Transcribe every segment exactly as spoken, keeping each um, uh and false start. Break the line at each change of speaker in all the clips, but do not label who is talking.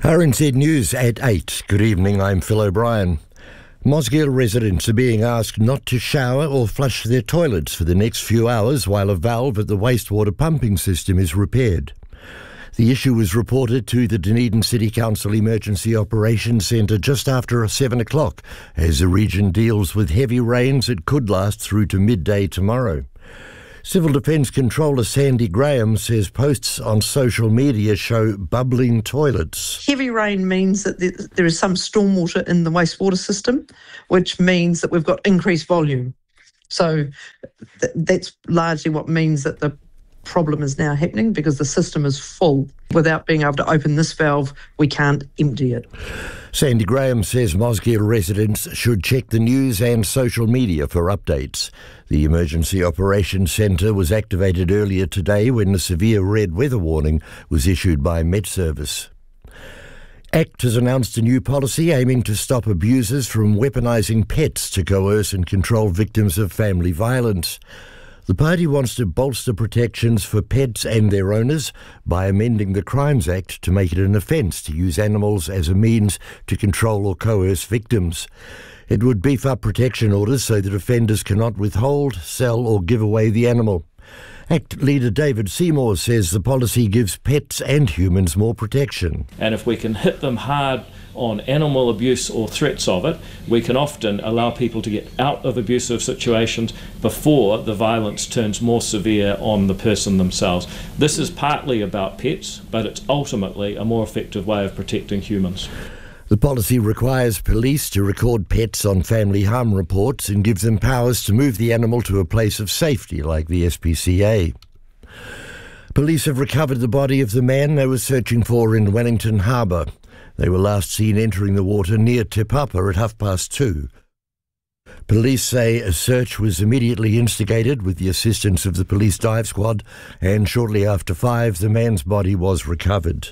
R N Z News at eight. Good evening, I'm Phil O'Brien. Mosgiel residents are being asked not to shower or flush their toilets for the next few hours while a valve at the wastewater pumping system is repaired. The issue was reported to the Dunedin City Council Emergency Operations Centre just after seven o'clock as the region deals with heavy rains that could last through to midday tomorrow. Civil Defence Controller Sandy Graham says posts on social media show bubbling toilets.
Heavy rain means that there is some stormwater in the wastewater system, which means that we've got increased volume. So th- that's largely what means that the problem is now happening, because the system is full. Without being able to open this valve, we can't empty it.
Sandy Graham says Mosgiel residents should check the news and social media for updates. The Emergency Operations Centre was activated earlier today when the severe red weather warning was issued by Met Service. ACT has announced a new policy aiming to stop abusers from weaponising pets to coerce and control victims of family violence. The party wants to bolster protections for pets and their owners by amending the Crimes Act to make it an offence to use animals as a means to control or coerce victims. It would beef up protection orders so that offenders cannot withhold, sell or give away the animal. ACT leader David Seymour says the policy gives pets and humans more protection.
And if we can hit them hard on animal abuse or threats of it, we can often allow people to get out of abusive situations before the violence turns more severe on the person themselves. This is partly about pets, but it's ultimately a more effective way of protecting humans.
The policy requires police to record pets on family harm reports and gives them powers to move the animal to a place of safety like the S P C A. Police have recovered the body of the man they were searching for in Wellington Harbour. They were last seen entering the water near Te Papa at half past two. Police say a search was immediately instigated with the assistance of the police dive squad, and shortly after five the man's body was recovered.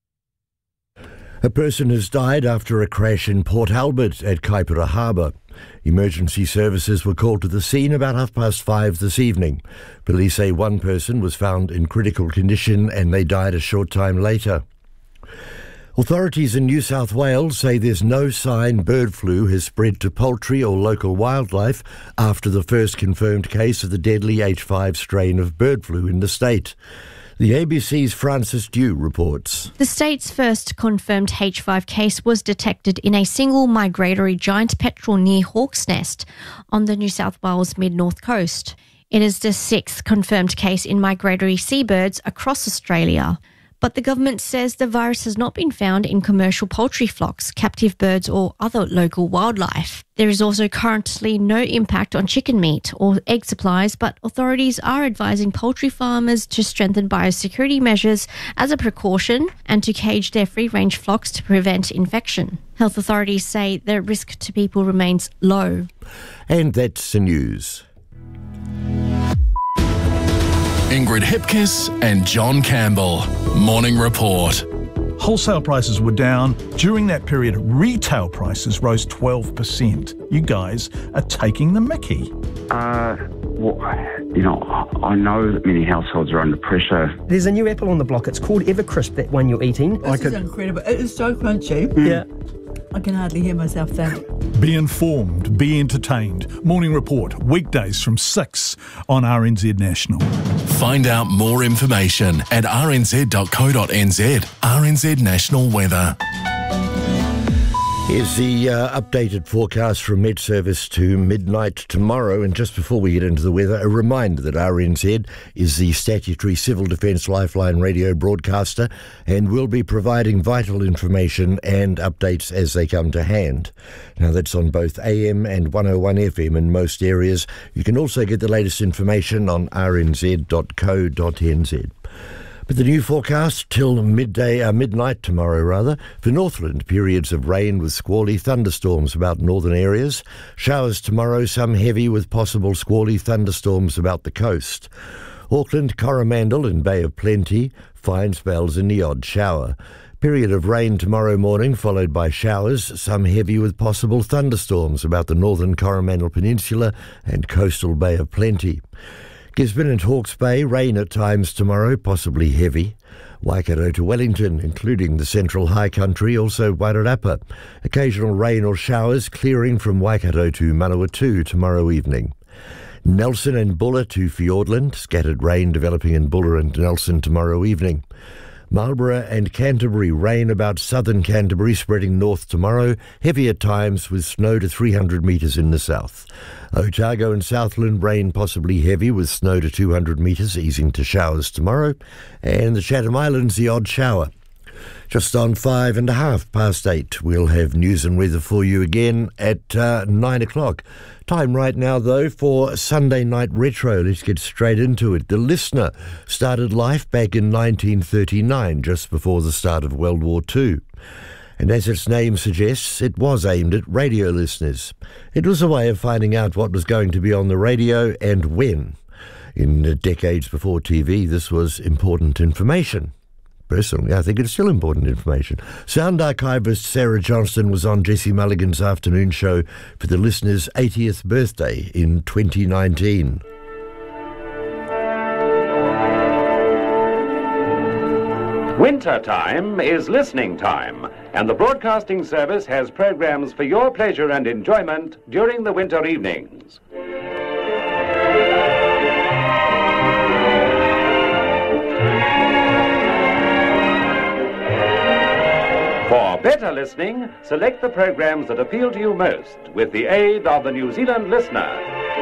A person has died after a crash in Port Albert at Kaipara Harbour. Emergency services were called to the scene about half past five this evening. Police say one person was found in critical condition and they died a short time later. Authorities in New South Wales say there's no sign bird flu has spread to poultry or local wildlife after the first confirmed case of the deadly H five strain of bird flu in the state. The A B C's Frances Dew reports.
The state's first confirmed H five case was detected in a single migratory giant petrel near Hawk's Nest on the New South Wales mid-north coast. It is the sixth confirmed case in migratory seabirds across Australia. But the government says the virus has not been found in commercial poultry flocks, captive birds or other local wildlife. There is also currently no impact on chicken meat or egg supplies, but authorities are advising poultry farmers to strengthen biosecurity measures as a precaution and to cage their free-range flocks to prevent infection. Health authorities say the risk to people remains low.
And that's the news.
Ingrid Hipkiss and John Campbell. Morning Report.
Wholesale prices were down. During that period, retail prices rose twelve percent. You guys are taking the mickey.
Uh, well, you know, I know that many households are under pressure.
There's a new apple on the block. It's called Evercrisp, that one you're eating.
This
I
is
could...
incredible. It is so crunchy.
Mm. Yeah.
I can hardly hear myself think.
Be informed, be entertained. Morning Report, weekdays from six on R N Z National.
Find out more information at r n z dot co dot n z. R N Z National Weather.
Here's the uh, updated forecast from Met Service to midnight tomorrow. And just before we get into the weather, a reminder that R N Z is the statutory Civil Defence Lifeline radio broadcaster and will be providing vital information and updates as they come to hand. Now, that's on both A M and one oh one F M in most areas. You can also get the latest information on r n z dot co dot n z. But the new forecast till midday, uh, midnight tomorrow rather. For Northland, periods of rain with squally thunderstorms about northern areas. Showers tomorrow, some heavy with possible squally thunderstorms about the coast. Auckland, Coromandel and Bay of Plenty, fine spells and the odd shower. Period of rain tomorrow morning, followed by showers, some heavy with possible thunderstorms about the northern Coromandel Peninsula and coastal Bay of Plenty. Gisborne and Hawke's Bay, rain at times tomorrow, possibly heavy. Waikato to Wellington, including the Central High Country, also Wairarapa. Occasional rain or showers clearing from Waikato to Manawatu tomorrow evening. Nelson and Buller to Fiordland, scattered rain developing in Buller and Nelson tomorrow evening. Marlborough and Canterbury, rain about southern Canterbury spreading north tomorrow, heavy at times with snow to three hundred metres in the south. Otago and Southland, rain possibly heavy with snow to two hundred metres, easing to showers tomorrow. And the Chatham Islands, the odd shower. Just on five and a half past eight, we'll have news and weather for you again at uh, nine o'clock. Time right now, though, for Sunday Night Retro. Let's get straight into it. The Listener started life back in nineteen thirty-nine, just before the start of World War Two. And as its name suggests, it was aimed at radio listeners. It was a way of finding out what was going to be on the radio and when. In the decades before T V, this was important information. Personally, I think it's still important information. Sound archivist Sarah Johnston was on Jesse Mulligan's afternoon show for the listener's eightieth birthday in twenty nineteen.
Winter time is listening time, and the Broadcasting Service has programs for your pleasure and enjoyment during the winter evenings. For better listening, select the programs that appeal to you most with the aid of the New Zealand Listener.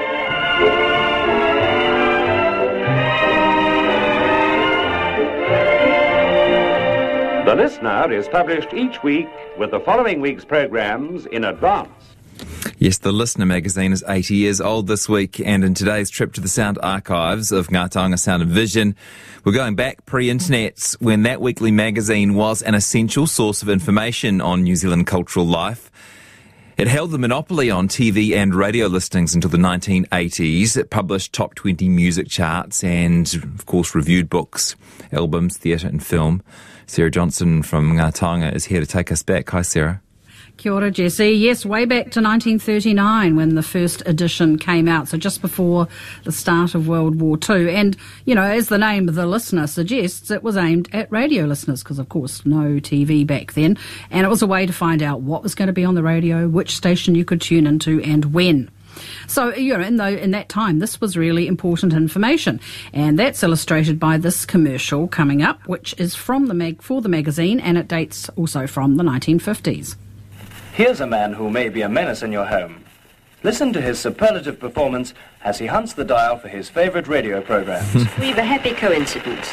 The Listener is published each week with the following week's programs in advance.
Yes, the Listener magazine is eighty years old this week, and in today's trip to the sound archives of Ngā Taonga Sound and Vision, we're going back pre-internet when that weekly magazine was an essential source of information on New Zealand cultural life. It held the monopoly on T V and radio listings until the nineteen eighties. It published top twenty music charts and, of course, reviewed books, albums, theatre and film. Sarah Johnston from Ngā Taonga is here to take us back. Hi, Sarah.
Kia ora, Jesse. Yes, way back to nineteen thirty-nine when the first edition came out, so just before the start of World War Two. And, you know, as the name of The Listener suggests, it was aimed at radio listeners because, of course, no T V back then. And it was a way to find out what was going to be on the radio, which station you could tune into and when. So, you know, in, the, in that time, this was really important information. And that's illustrated by this commercial coming up, which is from the mag- for the magazine, and it dates also from the nineteen fifties.
Here's a man who may be a menace in your home. Listen to his superlative performance as he hunts the dial for his favourite radio programmes.
We've a happy coincidence.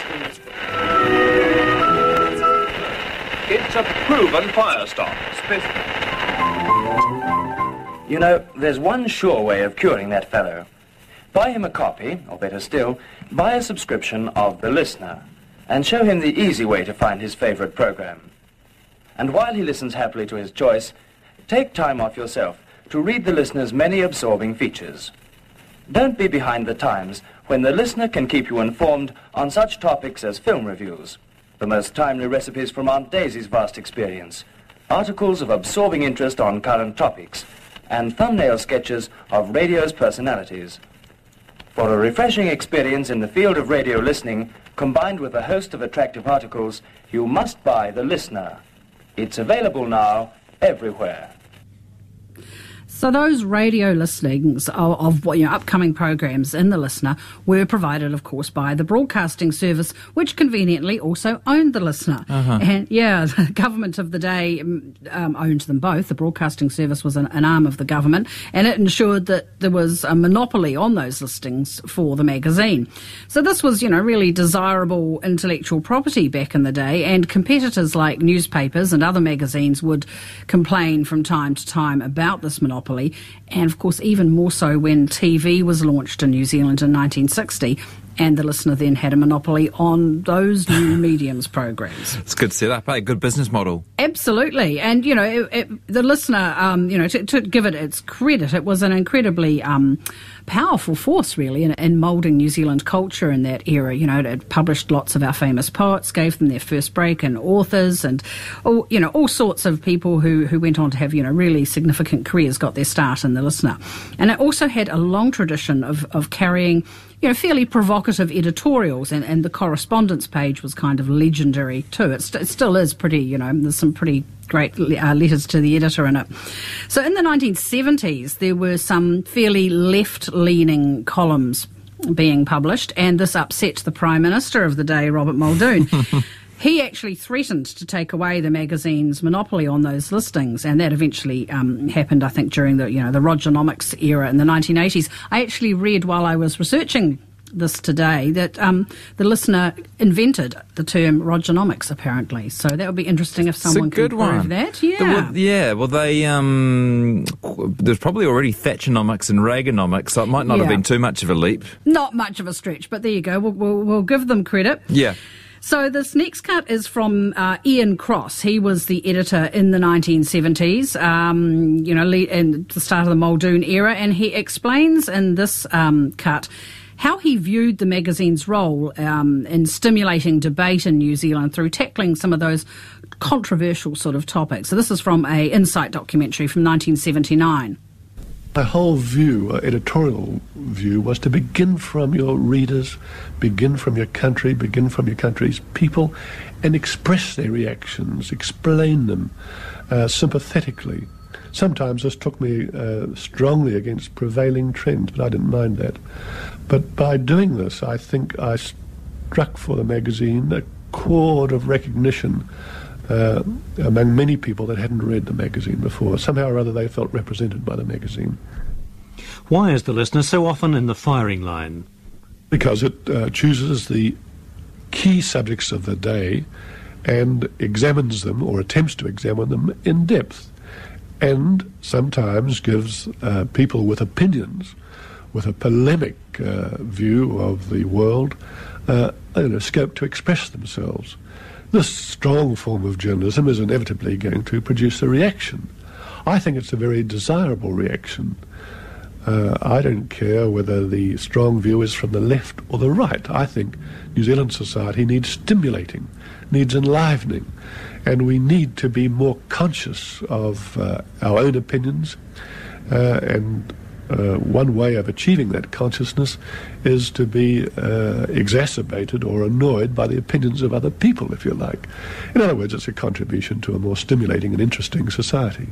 It's a proven fire stop. You know, there's one sure way of curing that fellow. Buy him a copy, or better still, buy a subscription of The Listener, and show him the easy way to find his favourite programme. And while he listens happily to his choice, take time off yourself to read The Listener's many absorbing features. Don't be behind the times when The Listener can keep you informed on such topics as film reviews, the most timely recipes from Aunt Daisy's vast experience, articles of absorbing interest on current topics, and thumbnail sketches of radio's personalities. For a refreshing experience in the field of radio listening, combined with a host of attractive articles, you must buy The Listener. It's available now everywhere.
So those radio listings of, of you know, upcoming programs in The Listener were provided, of course, by the Broadcasting Service, which conveniently also owned The Listener.
Uh-huh.
And yeah, the government of the day um, owned them both. The Broadcasting Service was an, an arm of the government, and it ensured that there was a monopoly on those listings for the magazine. So this was, you know, really desirable intellectual property back in the day, and competitors like newspapers and other magazines would complain from time to time about this monopoly. And of course even more so when T V was launched in New Zealand in nineteen sixty, and The Listener then had a monopoly on those new mediums programs.
It's a good setup, eh? Good business model.
Absolutely. And, you know, it, it, The Listener, um, you know, to, to give it its credit, it was an incredibly um, powerful force, really, in, in moulding New Zealand culture in that era. You know, it published lots of our famous poets, gave them their first break, and authors, and, all, you know, all sorts of people who, who went on to have, you know, really significant careers got their start in The Listener. And it also had a long tradition of, of carrying you know, fairly provocative editorials, and, and the correspondence page was kind of legendary too. It, st- it still is pretty, you know, there's some pretty great uh, letters to the editor in it. So in the nineteen seventies, there were some fairly left-leaning columns being published, and this upset the Prime Minister of the day, Robert Muldoon. He actually threatened to take away the magazine's monopoly on those listings, and that eventually um, happened, I think, during the, you know, the Rogernomics era in the nineteen eighties. I actually read while I was researching this today that um, the listener invented the term Rogernomics, apparently. So that would be interesting if someone
could
prove
one.
that. Yeah.
The, well, yeah, well, they um, there's probably already Thatchernomics and Reaganomics, so it might not
Yeah.
have been too much of a leap.
Not much of a stretch, but there you go. We'll, we'll, we'll give them credit.
Yeah.
So this next cut is from uh, Ian Cross. He was the editor in the nineteen seventies, um, you know, le- in the start of the Muldoon era, and he explains in this um, cut how he viewed the magazine's role um, in stimulating debate in New Zealand through tackling some of those controversial sort of topics. So this is from a Insight documentary from nineteen seventy-nine.
My whole view, uh, editorial view, was to begin from your readers, begin from your country, begin from your country's people, and express their reactions, explain them uh, sympathetically. Sometimes this took me uh, strongly against prevailing trends, but I didn't mind that. But by doing this, I think I struck for the magazine a chord of recognition Uh, among many people that hadn't read the magazine before. Somehow or other they felt represented by the magazine.
Why is the listener so often in the firing line?
Because it uh, chooses the key subjects of the day and examines them, or attempts to examine them, in depth, and sometimes gives uh, people with opinions, with a polemic uh, view of the world, uh, you know, scope to express themselves. This strong form of journalism is inevitably going to produce a reaction. I think it's a very desirable reaction. Uh, I don't care whether the strong view is from the left or the right. I think New Zealand society needs stimulating, needs enlivening, and we need to be more conscious of uh, our own opinions, uh, and Uh, one way of achieving that consciousness is to be uh, exacerbated or annoyed by the opinions of other people, if you like. In other words, it's a contribution to a more stimulating and interesting society.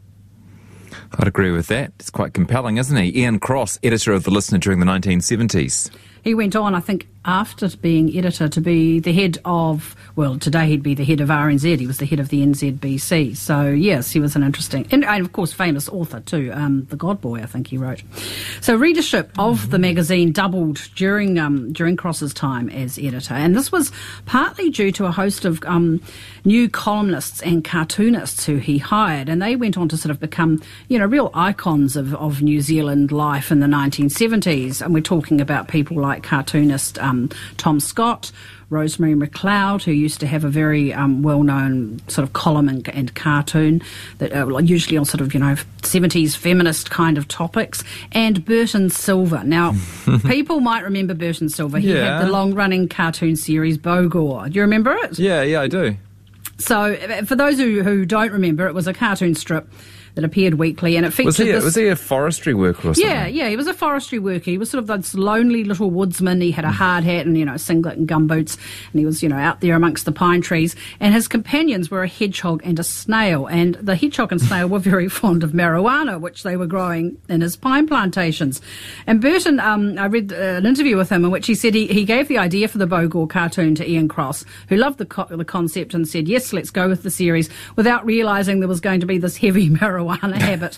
I'd agree with that. It's quite compelling, isn't he? Ian Cross, editor of The Listener during the nineteen seventies.
He went on, I think, after being editor to be the head of, well, today he'd be the head of R N Z. He was the head of the N Z B C. So, yes, he was an interesting, and, and of course, famous author too. Um, The God Boy, I think he wrote. So readership of the magazine doubled during um, during Cross's time as editor. And this was partly due to a host of um, new columnists and cartoonists who he hired. And they went on to sort of become, you know, real icons of, of New Zealand life in the nineteen seventies. And we're talking about people like cartoonist um, Tom Scott, Rosemary McLeod, who used to have a very um, well-known sort of column and, and cartoon that uh, usually on sort of, you know, seventies feminist kind of topics, and Burton Silver. Now, people might remember Burton Silver. He
Yeah.
had the long-running cartoon series Bogor. Do you remember it?
Yeah, yeah, I do.
So, for those who, who don't remember, it was a cartoon strip that appeared weekly, and it featured
Was he, a,
this...
was he a forestry worker or something?
Yeah, yeah, he was a forestry worker. He was sort of this lonely little woodsman. He had a hard hat and, you know, singlet and gumboots, and he was, you know, out there amongst the pine trees. And his companions were a hedgehog and a snail. And the hedgehog and snail were very fond of marijuana, which they were growing in his pine plantations. And Burton, um, I read uh, an interview with him in which he said he, he gave the idea for the Bogor cartoon to Ian Cross, who loved the, co- the concept and said, yes, let's go with the series, without realising there was going to be this heavy marijuana habit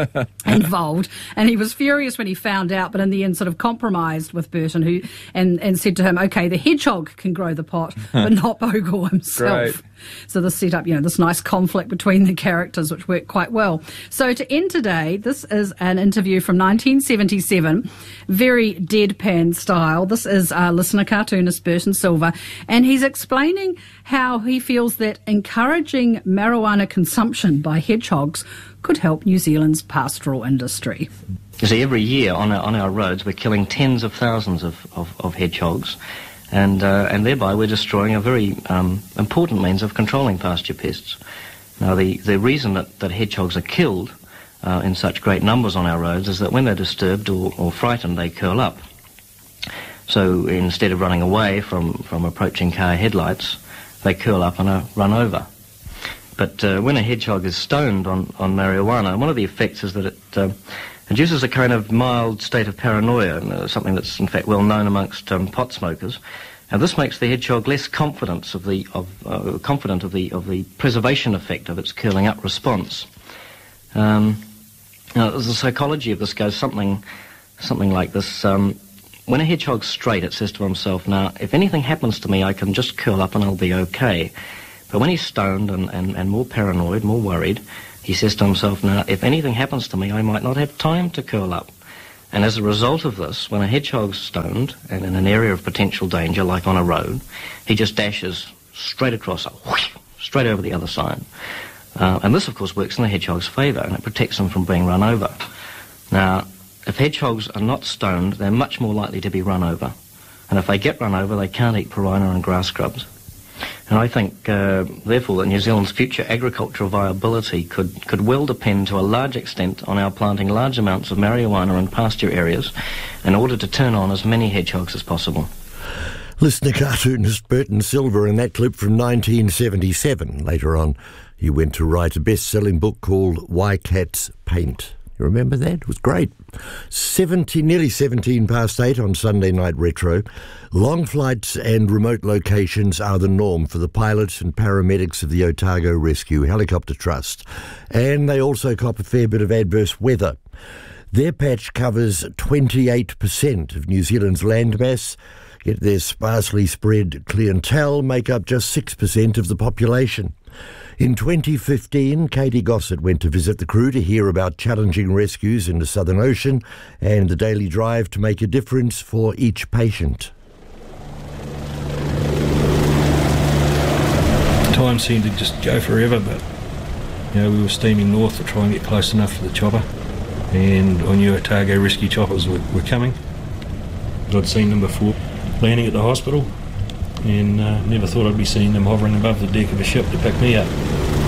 involved, and he was furious when he found out, but in the end sort of compromised with Burton, who and, and said to him, okay, the hedgehog can grow the pot, but not Bogor himself.
Great.
So this set up, you know, this nice conflict between the characters, which worked quite well. So to end today, this is an interview from nineteen seventy-seven, very deadpan style. This is uh, listener cartoonist Burton Silver, and he's explaining how he feels that encouraging marijuana consumption by hedgehogs could help New Zealand's pastoral industry.
You see, every year on our, on our roads we're killing tens of thousands of, of, of hedgehogs, and uh, and thereby we're destroying a very um, important means of controlling pasture pests. Now, the, the reason that, that hedgehogs are killed uh, in such great numbers on our roads is that when they're disturbed or, or frightened, they curl up. So instead of running away from, from approaching car headlights, they curl up and are run over. But uh, when a hedgehog is stoned on, on marijuana, one of the effects is that it uh, induces a kind of mild state of paranoia, uh, something that's in fact well known amongst um, pot smokers. And this makes the hedgehog less confident of the of uh, confident of the of the preservation effect of its curling up response. Um, now, the psychology of this goes something something like this. Um, when a hedgehog's straight, it says to himself, "Now, if anything happens to me, I can just curl up and I'll be okay." But when he's stoned and, and, and more paranoid, more worried, he says to himself, "Now, if anything happens to me, I might not have time to curl up." And as a result of this, when a hedgehog's stoned and in an area of potential danger, like on a road, he just dashes straight across, whoosh, straight over the other side. Uh, and this, of course, works in the hedgehog's favour, and it protects them from being run over. Now, if hedgehogs are not stoned, they're much more likely to be run over. And if they get run over, they can't eat piranha and grass scrubs. And I think, uh, therefore, that New Zealand's future agricultural viability could, could well depend to a large extent on our planting large amounts of marijuana in pasture areas in order to turn on as many hedgehogs as possible.
Listener cartoonist Burton Silver in that clip from nineteen seventy-seven. Later on, he went to write a best-selling book called Why Cats Paint. You remember that? It was great. seventy, nearly seventeen past eight on Sunday Night Retro. Long flights and remote locations are the norm for the pilots and paramedics of the Otago Rescue Helicopter Trust. And they also cop a fair bit of adverse weather. Their patch covers twenty-eight percent of New Zealand's landmass, yet their sparsely spread clientele make up just six percent of the population. In twenty fifteen, Katie Gossett went to visit the crew to hear about challenging rescues in the Southern Ocean and the daily drive to make a difference for each patient.
Time seemed to just go forever, but you know, we were steaming north to try and get close enough to the chopper, and I knew Otago rescue choppers were, were coming. I'd seen them before landing at the hospital, and uh, never thought I'd be seeing them hovering above the deck of a ship to pick me up.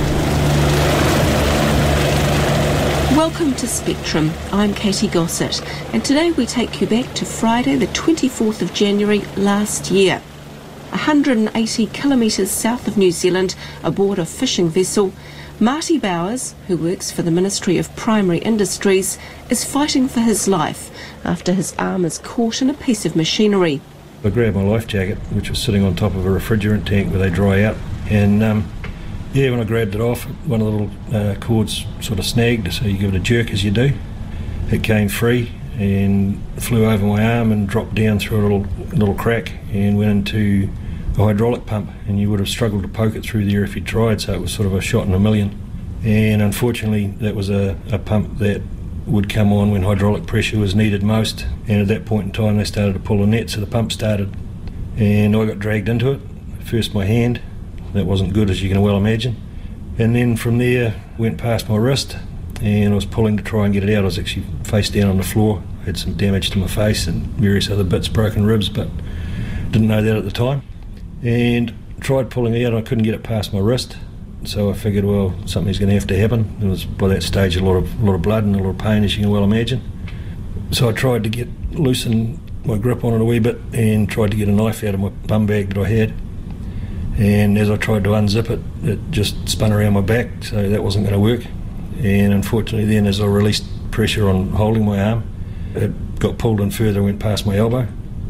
Welcome to Spectrum. I'm Katie Gossett, and today we take you back to Friday the twenty-fourth of January last year. one hundred eighty kilometres south of New Zealand, aboard a fishing vessel, Marty Bowers, who works for the Ministry of Primary Industries, is fighting for his life after his arm is caught in a piece of machinery.
I grabbed my life jacket, which was sitting on top of a refrigerant tank where they dry out, and um, yeah, when I grabbed it off, one of the little uh, cords sort of snagged, so you give it a jerk as you do. It came free and flew over my arm and dropped down through a little little crack and went into a hydraulic pump, and you would have struggled to poke it through there if you tried, so it was sort of a shot in a million. And unfortunately, that was a, a pump that would come on when hydraulic pressure was needed most, and at that point in time they started to pull the net, so the pump started, and I got dragged into it. First my hand, that wasn't good as you can well imagine, and then from there went past my wrist, and I was pulling to try and get it out. I was actually face down on the floor, had some damage to my face and various other bits, broken ribs, but didn't know that at the time, and tried pulling it out. I couldn't get it past my wrist. So I figured, well, something's going to have to happen. There was, by that stage, a lot of a lot of blood and a lot of pain, as you can well imagine. So I tried to get loosen my grip on it a wee bit and tried to get a knife out of my bum bag that I had. And as I tried to unzip it, it just spun around my back, so that wasn't going to work. And unfortunately then, as I released pressure on holding my arm, it got pulled in further and went past my elbow.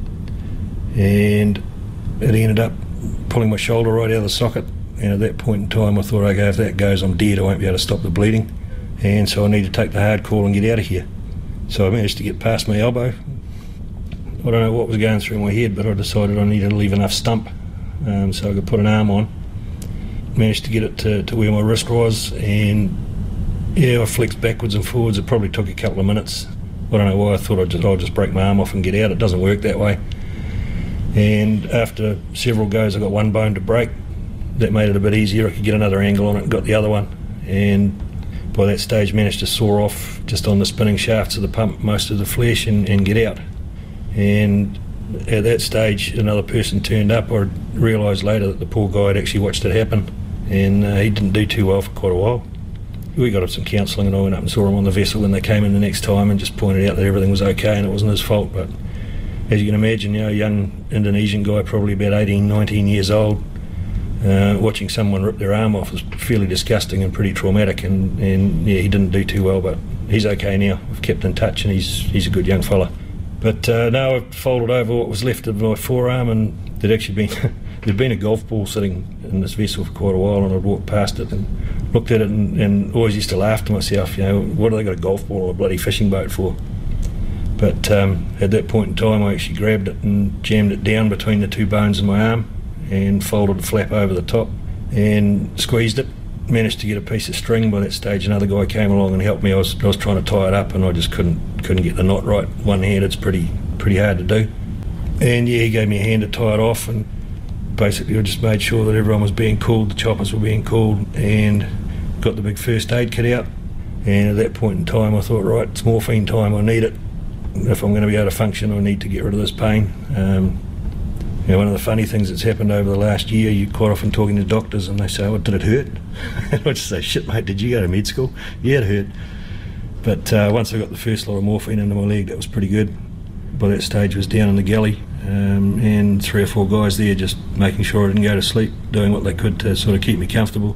And it ended up pulling my shoulder right out of the socket. And at that point in time I thought, okay, if that goes, I'm dead, I won't be able to stop the bleeding. And so I need to take the hard call and get out of here. So I managed to get past my elbow. I don't know what was going through my head, but I decided I needed to leave enough stump um, so I could put an arm on. Managed to get it to, to where my wrist was, and yeah, I flexed backwards and forwards. It probably took a couple of minutes. I don't know why I thought I'd just, I'd just break my arm off and get out. It doesn't work that way. And after several goes, I got one bone to break. That made it a bit easier. I could get another angle on it and got the other one, and by that stage managed to saw off just on the spinning shafts of the pump most of the flesh and, and get out. And at that stage another person turned up. I realised later that the poor guy had actually watched it happen, and uh, he didn't do too well for quite a while. We got up some counselling, and I went up and saw him on the vessel when they came in the next time and just pointed out that everything was okay and it wasn't his fault. But as you can imagine, you know, a young Indonesian guy, probably about eighteen, nineteen years old, uh, watching someone rip their arm off was fairly disgusting and pretty traumatic, and, and yeah, he didn't do too well, but he's okay now. We've kept in touch, and he's he's a good young fella. But uh, now I've folded over what was left of my forearm, and there'd actually been there'd been a golf ball sitting in this vessel for quite a while, and I'd walked past it and looked at it, and, and always used to laugh to myself, you know, what have they got a golf ball on a bloody fishing boat for? But um, at that point in time, I actually grabbed it and jammed it down between the two bones in my arm, and folded the flap over the top and squeezed it. Managed to get a piece of string. By that stage, another guy came along and helped me. I was I was trying to tie it up, and I just couldn't couldn't get the knot right. One hand, it's pretty pretty hard to do. And yeah, he gave me a hand to tie it off, and basically I just made sure that everyone was being called, the choppers were being called, and got the big first aid kit out. And at that point in time, I thought, right, it's morphine time. I need it. If I'm going to be able to function, I need to get rid of this pain. Um, You know, one of the funny things that's happened over the last year, you're quite often talking to doctors and they say, oh, did it hurt? And I just say, shit, mate, did you go to med school? Yeah, it hurt. But uh, once I got the first lot of morphine into my leg, that was pretty good. By that stage, I was down in the galley, um, and three or four guys there just making sure I didn't go to sleep, doing what they could to sort of keep me comfortable.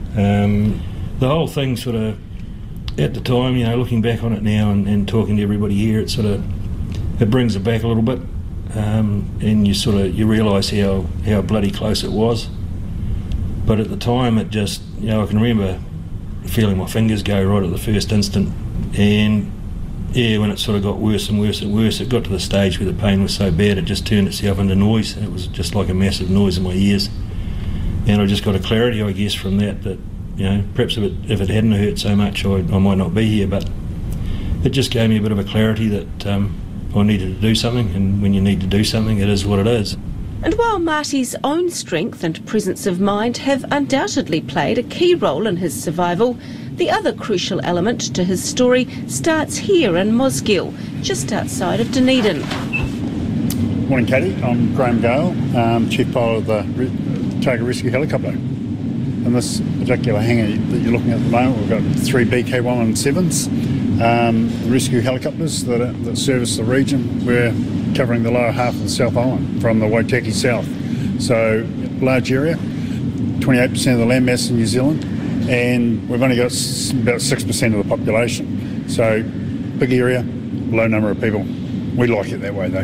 Um, the whole thing sort of, at the time, you know, looking back on it now and, and talking to everybody here, it sort of, it brings it back a little bit. Um, and you sort of you realise how how bloody close it was, but at the time it just, you know, I can remember feeling my fingers go right at the first instant, and yeah, when it sort of got worse and worse and worse, it got to the stage where the pain was so bad it just turned itself into noise, and it was just like a massive noise in my ears. And I just got a clarity, I guess, from that that, you know, perhaps if it, if it hadn't hurt so much, I, I might not be here, but it just gave me a bit of a clarity that um, I needed to do something, and when you need to do something, it is what it is.
And while Marty's own strength and presence of mind have undoubtedly played a key role in his survival, the other crucial element to his story starts here in Mosgiel, just outside of Dunedin.
Morning, Katie. I'm Graham Gale, um, Chief Pilot of the Re- Target Rescue Helicopter. In this particular hangar that you're looking at at the moment, we've got three B K one sevens. Um, rescue helicopters that, are, that service the region. We're covering the lower half of the South Island from the Waitaki south. So, large area, twenty-eight percent of the landmass in New Zealand, and we've only got s- about six percent of the population. So, big area, low number of people. We like it that way, though.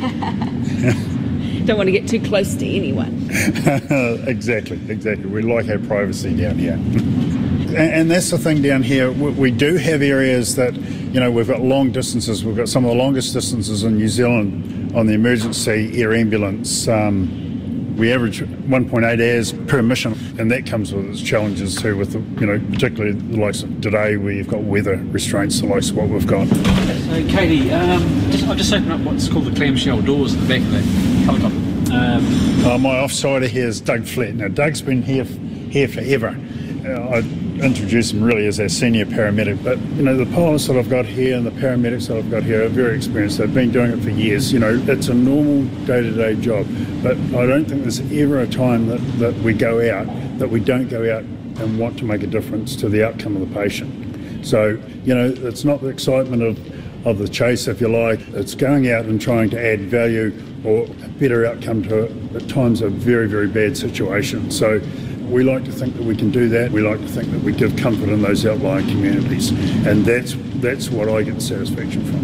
Don't want to get too close to anyone.
Exactly, exactly. We like our privacy down here. And that's the thing down here, we do have areas that, you know, we've got long distances. We've got some of the longest distances in New Zealand on the emergency air ambulance. Um, we average one point eight hours per mission, and that comes with its challenges too, with, the, you know, particularly the likes of today where you've got weather restraints, the likes of what we've got.
So, Katie, um, just, I've just opened up what's called the clamshell doors at the back of the helicopter. Um,
uh, my offsider here is Doug Flatt. Now, Doug's been here, here forever. Uh, I introduce him really as our senior paramedic, but you know, the pilots that I've got here and the paramedics that I've got here are very experienced. They've been doing it for years. You know, it's a normal day-to-day job, but I don't think there's ever a time that, that we go out that we don't go out and want to make a difference to the outcome of the patient. So, you know, it's not the excitement of, of the chase, if you like. It's going out and trying to add value or a better outcome to, at times, a very, very bad situation. So we like to think that we can do that. We like to think that we give comfort in those outlying communities, and that's that's what I get satisfaction from.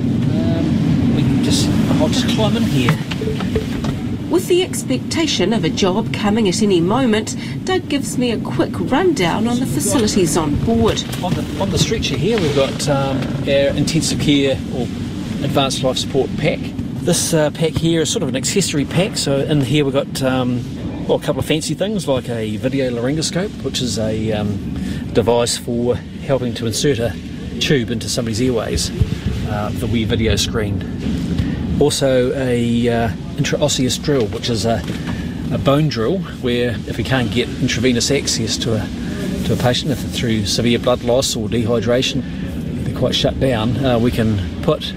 Um, we can just, I'll just climb in here.
With the expectation of a job coming at any moment, Doug gives me a quick rundown on the facilities on board.
On the, on the stretcher here, we've got um, our intensive care or advanced life support pack. This uh, pack here is sort of an accessory pack, so in here we've got um, well, a couple of fancy things like a video laryngoscope, which is a um, device for helping to insert a tube into somebody's airways, uh, the wee video screen. Also a uh, intraosseous drill, which is a, a bone drill where if we can't get intravenous access to a, to a patient, if it's through severe blood loss or dehydration, they're quite shut down, uh, we can put,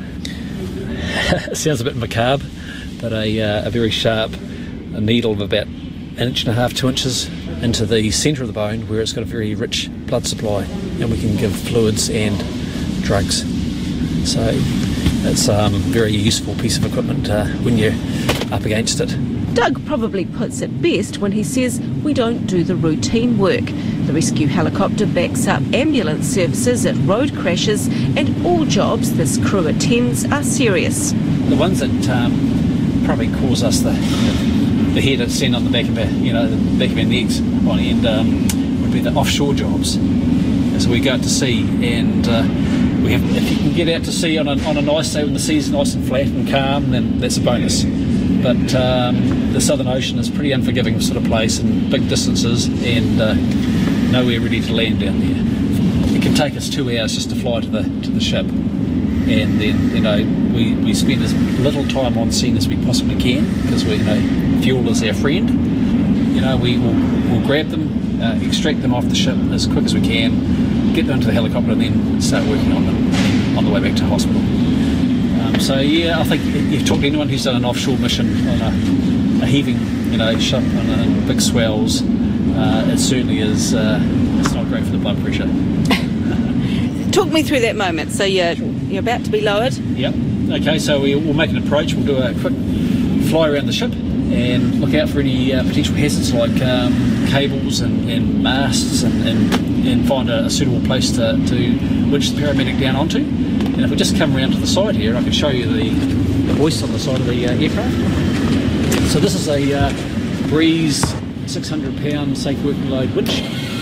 it sounds a bit macabre, but a, uh, a very sharp a needle of about an inch and a half, two inches into the centre of the bone where it's got a very rich blood supply, and we can give fluids and drugs. So it's um, a very useful piece of equipment uh, when you're up against it.
Doug probably puts it best when he says we don't do the routine work. The rescue helicopter backs up ambulance services at road crashes, and all jobs this crew attends are serious.
The ones that um, probably cause us the, you know, the hair to stand on the back of our, you know, the back of our necks on end um, would be the offshore jobs. So we go out to sea, and uh, we have, if you can get out to sea on a, on a nice day when the sea's nice and flat and calm, then that's a bonus. But um, the Southern Ocean is a pretty unforgiving sort of place, and big distances, and uh, nowhere ready to land down there. It can take us two hours just to fly to the to the ship, and then you know we, we spend as little time on scene as we possibly can, because we you know fuel is our friend. You know we will we'll grab them, uh, extract them off the ship as quick as we can, get them into the helicopter, and then start working on them on the way back to hospital. Um, so yeah, I think you've talked to anyone who's done an offshore mission on a, a heaving, you know, ship on, a, on big swells. Uh, it certainly is. Uh, it's not great for the blood pressure.
Talk me through that moment. So you're you're about to be lowered.
Yep. Okay. So we, we'll make an approach. We'll do a quick fly around the ship and look out for any uh, potential hazards like um, cables and, and masts, and, and, and find a, a suitable place to, to winch the paramedic down onto. And if we just come around to the side here, I can show you the, the hoist on the side of the uh, aircraft. So this is a uh, Breeze six hundred pound safe working load winch.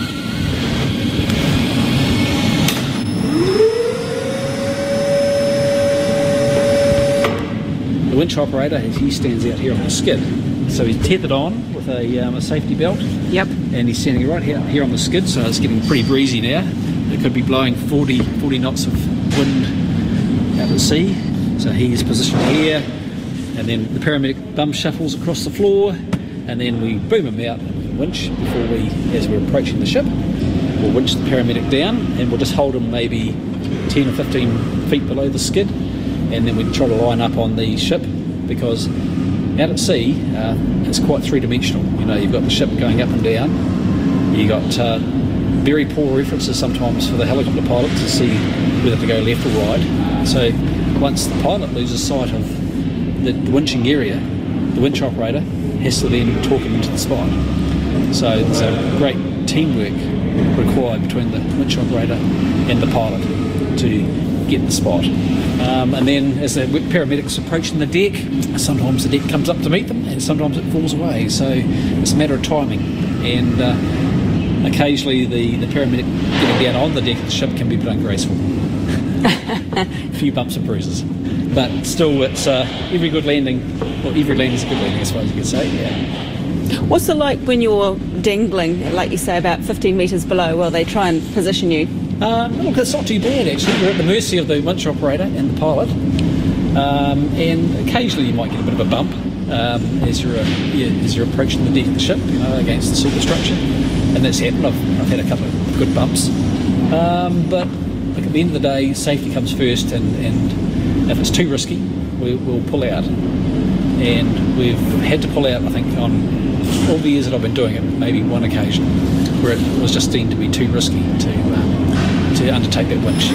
The winch operator, he stands out here on the skid. So he's tethered on with a, um, a safety belt.
Yep.
And he's standing right here, here on the skid, so it's getting pretty breezy now. It could be blowing forty, forty knots of wind out at sea. So he's positioned here, and then the paramedic bum shuffles across the floor, and then we boom him out and we winch before we, as we're approaching the ship, we'll winch the paramedic down, and we'll just hold him maybe ten or fifteen feet below the skid, and then we try to line up on the ship, because out at sea uh, it's quite three-dimensional. You know, you've got the ship going up and down, you've got uh, very poor references sometimes for the helicopter pilot to see whether to go left or right. So once the pilot loses sight of the, the winching area, the winch operator has to then talk him into the spot. So there's a great teamwork required between the winch operator and the pilot to get the spot. Um, and then as the paramedics approaching the deck, sometimes the deck comes up to meet them, and sometimes it falls away. So it's a matter of timing. And uh, occasionally the, the paramedic getting down on the deck of the ship can be a bit ungraceful. A few bumps and bruises. But still, it's uh, every good landing, well, every landing is a good landing, I suppose you could say, yeah.
What's it like when you're dangling, like you say, about fifteen metres below while they try and position you?
Um, look, it's not too bad, actually. You're at the mercy of the winch operator and the pilot. Um, and occasionally you might get a bit of a bump um, as, you're, uh, yeah, as you're approaching the deck of the ship, you know, against the superstructure. And that's happened. I've, I've had a couple of good bumps. Um, but look, at the end of the day, safety comes first, and, and if it's too risky, we, we'll pull out. And we've had to pull out, I think, on all the years that I've been doing it, maybe one occasion where it was just deemed to be too risky to um, to undertake that winch.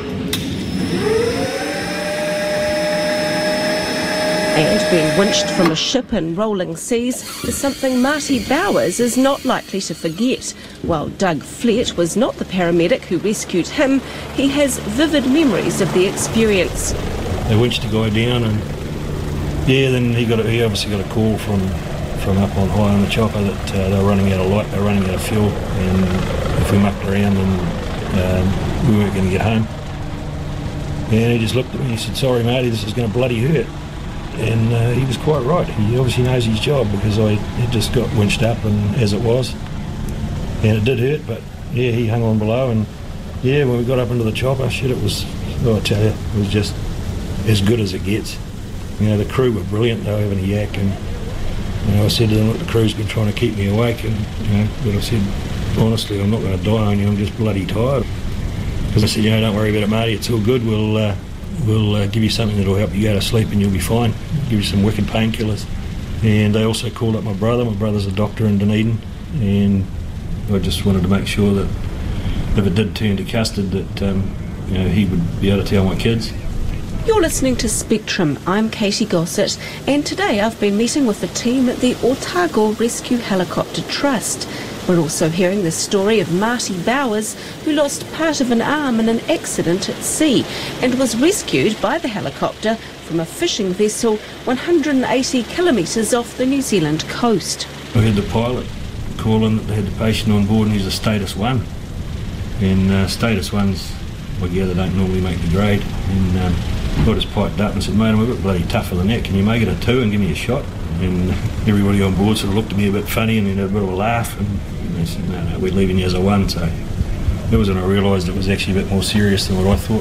And being winched from a ship in rolling seas is something Marty Bowers is not likely to forget. While Doug Flett was not the paramedic who rescued him, he has vivid memories of the experience.
They winched the guy down, and yeah, then he got a, he obviously got a call from from up on high on the chopper that uh, they were running out of light, they were running out of fuel, and if we mucked around, then um, we weren't going to get home. And he just looked at me and he said, "Sorry, Marty, this is going to bloody hurt." And uh, he was quite right. He obviously knows his job, because I had just got winched up, and as it was, and it did hurt, but yeah, he hung on below, and yeah, when we got up into the chopper, shit, it was, oh, I tell you, it was just as good as it gets. You know, the crew were brilliant. They were having a yak, and you know, I said to them, "Look, the crew's been trying to keep me awake," and you know, but I said, honestly, I'm not going to die on you. I'm just bloody tired. Because I said, you know, don't worry about it, Marty. It's all good. We'll uh, we'll uh, give you something that'll help you go to sleep, and you'll be fine. We'll give you some wicked painkillers. And they also called up my brother. My brother's a doctor in Dunedin, and I just wanted to make sure that if it did turn to custard, that um, you know, he would be able to tell my kids.
You're listening to Spectrum. I'm Katie Gossett, and today I've been meeting with the team at the Otago Rescue Helicopter Trust. We're also hearing the story of Marty Bowers, who lost part of an arm in an accident at sea and was rescued by the helicopter from a fishing vessel one hundred eighty kilometres off the New Zealand coast.
I had the pilot call in that they had the patient on board and he's a status one. And uh, status ones, I gather, don't normally make the grade. And um, I just piped up and said, mate, I'm a bit bloody tougher than that. Can you make it a two and give me a shot? And everybody on board sort of looked at me a bit funny and then had a bit of a laugh. And they said, no, no, we're leaving you as a one. So that was when I realised it was actually a bit more serious than what I thought.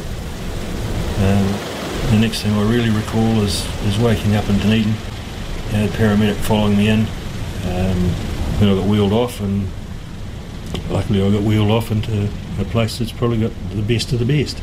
Um, the next thing I really recall is, is waking up in Dunedin, and a paramedic following me in. Um, then I got wheeled off, and luckily I got wheeled off into a place that's probably got the best of the best.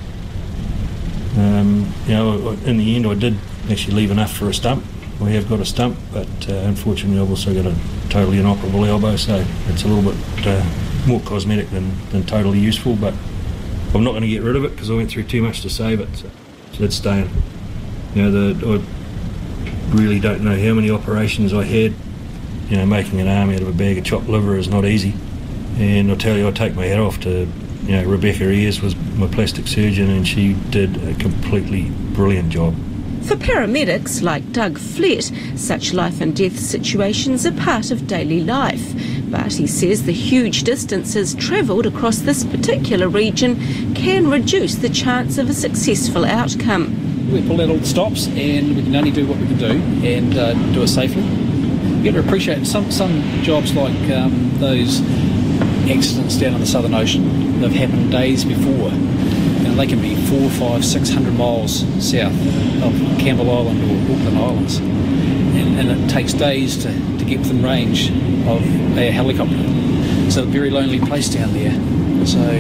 Um, you know, in the end I did actually leave enough for a stump. We have got a stump, but uh, unfortunately I've also got a totally inoperable elbow, so it's a little bit uh, more cosmetic than, than totally useful, but I'm not going to get rid of it because I went through too much to save it, so, so it's staying. You know, the, I really don't know how many operations I had. You know, making an arm out of a bag of chopped liver is not easy, and I'll tell you, I take my hat off to, you know, Rebecca Ayres was my plastic surgeon, and she did a completely brilliant job.
For paramedics like Doug Flett, such life and death situations are part of daily life. But he says the huge distances travelled across this particular region can reduce the chance of a successful outcome.
We pull out all the stops and we can only do what we can do and uh, do it safely. You got to appreciate some, some jobs like um, those accidents down in the Southern Ocean that have happened days before. And they can be four, five, six hundred miles south of Campbell Island or Auckland Islands, and, and it takes days to, to get within range of a helicopter. It's a very lonely place down there. So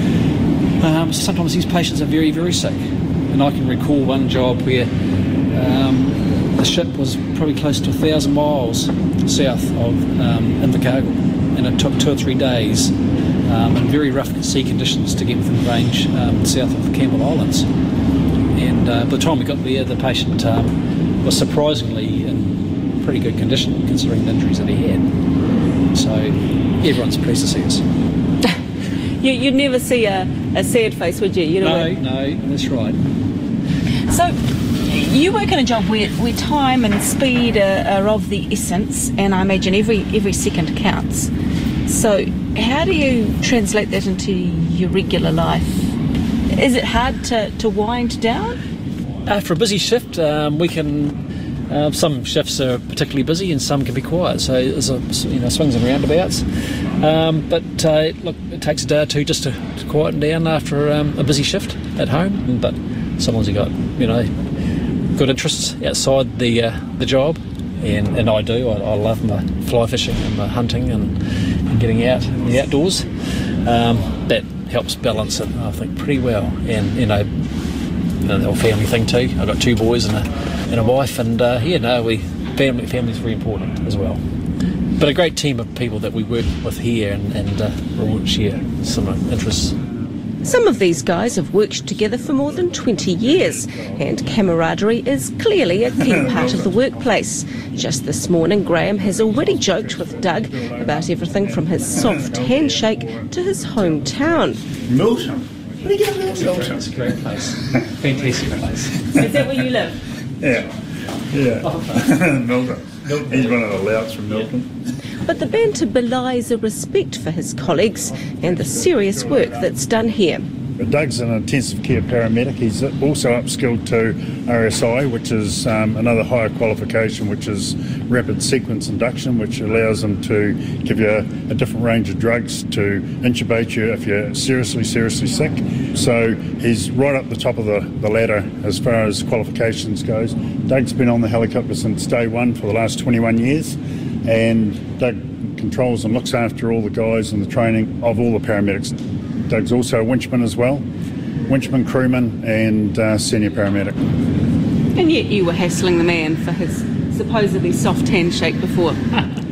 um, sometimes these patients are very, very sick. And I can recall one job where um, the ship was probably close to a thousand miles south of um, Invercargill, and it took two or three days. Um, in very rough sea conditions to get within range um, south of the Campbell Islands. And uh, by the time we got there, the patient um, was surprisingly in pretty good condition considering the injuries that he had. So everyone's pleased to see us.
you, you'd never see a, a sad face, would you? you know
no, no, that's right.
So you work in a job where, where time and speed are, are of the essence, and I imagine every every second counts. So how do you translate that into your regular life? Is it hard to, to wind down?
Uh, for a busy shift, um, we can. Uh, some shifts are particularly busy, and some can be quiet. So there's a, you know, swings and roundabouts. Um, but uh, look, it takes a day or two just to, to quieten down after um, a busy shift at home. But sometimes you got, you know, good interests outside the uh, the job, and, and I do. I, I love my fly fishing and my hunting and. Getting out in the outdoors, um, that helps balance it, I think, pretty well. And you know, you know, the whole family thing too. I've got two boys and a and a wife, and uh, yeah, no, we family family is very important as well. But a great team of people that we work with here, and, and uh, we all share similar interests.
Some of these guys have worked together for more than twenty years, and camaraderie is clearly a key part of the workplace. Just this morning, Graham has already joked with Doug about everything from his soft handshake to his hometown.
Milton? What are you going to Milton?
It's a great place. Fantastic place.
Is that where you live?
Yeah. Yeah. Milton. He's one of the louts from Milton.
But the banter belies a respect for his colleagues and the serious work that's done here.
Doug's an intensive care paramedic. He's also upskilled to R S I, which is um, another higher qualification, which is rapid sequence induction, which allows them to give you a, a different range of drugs to intubate you if you're seriously, seriously sick. So he's right up the top of the, the ladder as far as qualifications goes. Doug's been on the helicopter since day one for the last twenty-one years, and Doug controls and looks after all the guys and the training of all the paramedics. Doug's also a winchman as well, winchman, crewman and uh, senior paramedic.
And yet you were hassling the man for his supposedly soft handshake before.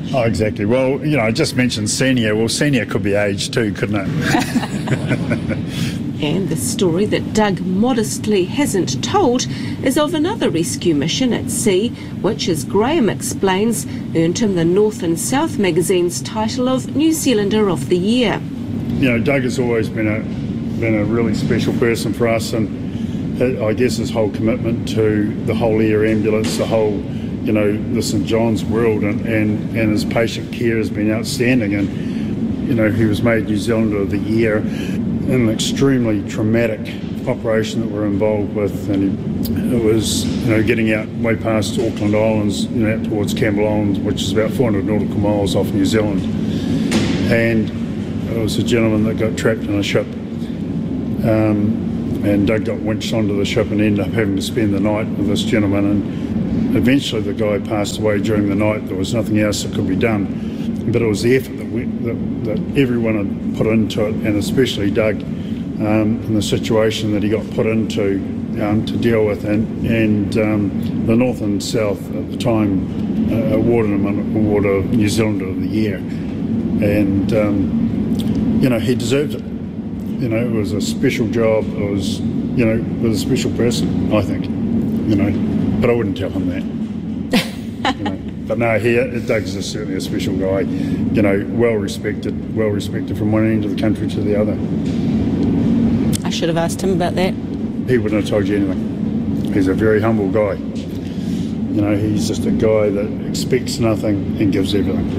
Oh, exactly. Well, you know, I just mentioned senior. Well, senior could be age too, couldn't it?
And the story that Doug modestly hasn't told is of another rescue mission at sea, which, as Graham explains, earned him the North and South magazine's title of New Zealander of the Year.
You know, Doug has always been a been a really special person for us, and I guess his whole commitment to the whole air ambulance, the whole, you know, the St John's world, and, and, and his patient care has been outstanding. And, you know, he was made New Zealander of the Year in an extremely traumatic operation that we're involved with, and it was, you know, getting out way past Auckland Islands, you know, out towards Campbell Island, which is about four hundred nautical miles off New Zealand. And it was a gentleman that got trapped in a ship, um, and Doug got winched onto the ship and ended up having to spend the night with this gentleman. And eventually the guy passed away during the night. There was nothing else that could be done, but it was the effort that, we, that, that everyone had put into it, and especially Doug, um, in the situation that he got put into um, to deal with. And, and um, the North and South at the time uh, awarded him an award of New Zealander of the Year. And, um, you know, he deserved it. You know, it was a special job. It was, you know, it was a special person, I think, you know, but I wouldn't tell him that. You know. But no, he, Doug's is certainly a special guy, you know, well respected, well respected from one end of the country to the other.
I should have asked him about that.
He wouldn't have told you anything. He's a very humble guy. You know, he's just a guy that expects nothing and gives everything.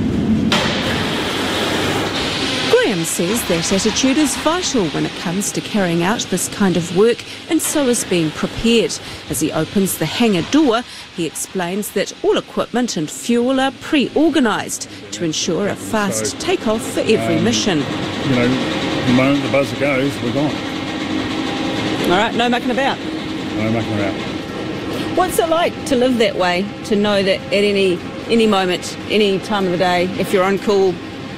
Graham says that attitude is vital when it comes to carrying out this kind of work, and so is being prepared. As he opens the hangar door, he explains that all equipment and fuel are pre-organised to ensure a fast
So,
takeoff for every
um,
mission.
You know, the moment the buzzer goes, we're gone.
All right, no mucking about.
No mucking about.
What's it like to live that way, to know that at any any moment, any time of the day, if you're on call?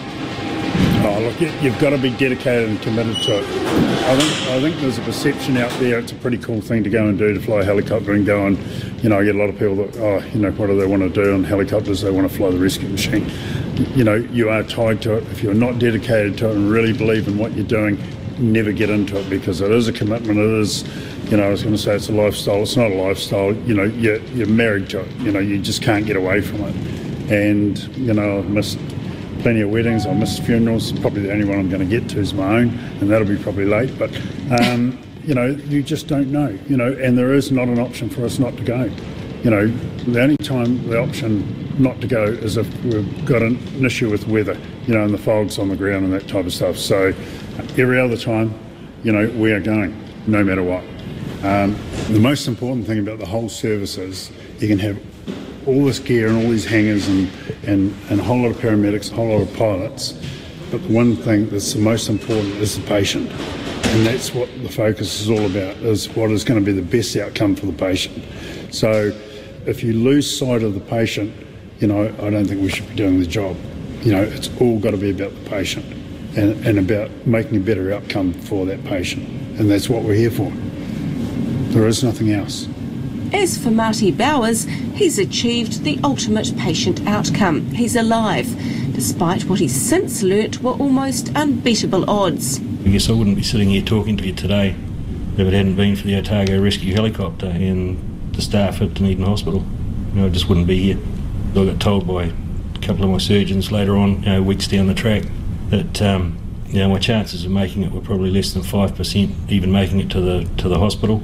Oh, look, you- you've got to be dedicated and committed to it. I think I think there's a perception out there. It's a pretty cool thing to go and do, to fly a helicopter and go and, you know, I get a lot of people that, oh, you know, what do they want to do on helicopters? They want to fly the rescue machine. You know, you are tied to it. If you're not dedicated to it and really believe in what you're doing, never get into it, because it is a commitment. It is, you know, I was going to say it's a lifestyle. It's not a lifestyle. You know, you're, you're married to it. You know, you just can't get away from it. And, you know, I've missed plenty of weddings. I miss funerals. Probably the only one I'm going to get to is my own, and that'll be probably late. But, um, you know, you just don't know, you know, and there is not an option for us not to go. You know, the only time the option not to go is if we've got an, an issue with weather, you know, and the fog's on the ground and that type of stuff. So every other time, you know, we are going, no matter what. Um, the most important thing about the whole service is you can have all this gear and all these hangars and, and, and a whole lot of paramedics, a whole lot of pilots, but the one thing that's the most important is the patient. And that's what the focus is all about, is what is going to be the best outcome for the patient. So if you lose sight of the patient, you know, I don't think we should be doing the job. You know, it's all got to be about the patient and, and about making a better outcome for that patient. And that's what we're here for. There is nothing else.
As for Marty Bowers, he's achieved the ultimate patient outcome. He's alive, despite what he's since learnt were almost unbeatable odds.
I guess I wouldn't be sitting here talking to you today if it hadn't been for the Otago Rescue Helicopter and the staff at Dunedin Hospital. You know, I just wouldn't be here. I got told by a couple of my surgeons later on, you know, weeks down the track, that um, you know, my chances of making it were probably less than five percent, even making it to the to the hospital.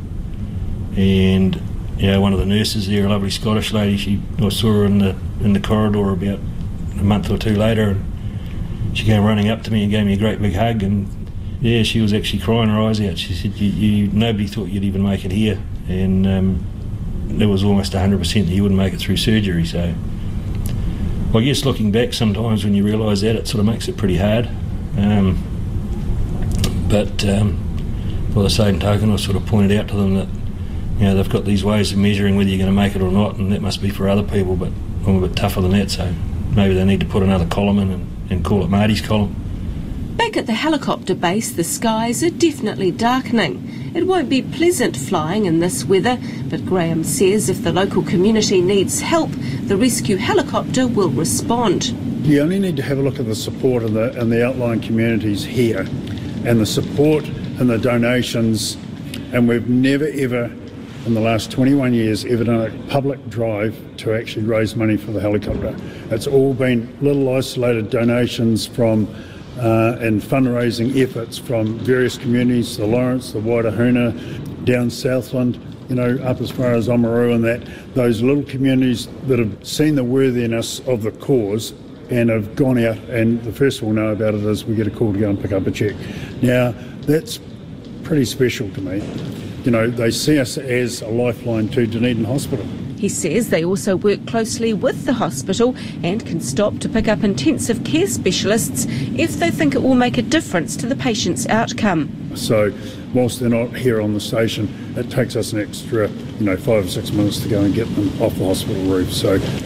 And you know, one of the nurses there, a lovely Scottish lady, she I saw her in the in the corridor about a month or two later, and she came running up to me and gave me a great big hug, and yeah, she was actually crying her eyes out. She said, you, you nobody thought you'd even make it here, and um, it was almost one hundred percent that you wouldn't make it through surgery. So I guess looking back, sometimes when you realise that, it sort of makes it pretty hard. Um, but um, by the same token, I sort of pointed out to them that, you know, they've got these ways of measuring whether you're going to make it or not, and that must be for other people, but I'm a bit tougher than that, so maybe they need to put another column in and, and call it Marty's column.
Back at the helicopter base, the skies are definitely darkening. It won't be pleasant flying in this weather, but Graham says if the local community needs help, the rescue helicopter will respond.
You only need to have a look at the support in the, in the outlying communities here, and the support and the donations, and we've never ever in the last twenty-one years ever done a public drive to actually raise money for the helicopter. It's all been little isolated donations from uh, and fundraising efforts from various communities, the Lawrence, the Waitahuna, down Southland, you know, up as far as Oamaru and that, those little communities that have seen the worthiness of the cause and have gone out, and the first we'll know about it is we get a call to go and pick up a cheque. Now, that's pretty special to me. You know, they see us as a lifeline to Dunedin Hospital.
He says they also work closely with the hospital and can stop to pick up intensive care specialists if they think it will make a difference to the patient's outcome.
So, whilst they're not here on the station, it takes us an extra, you know, five or six minutes to go and get them off the hospital roof. So